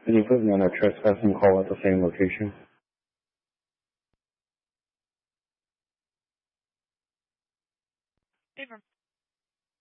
Can you put me on a trespassing call at the same location? Abram.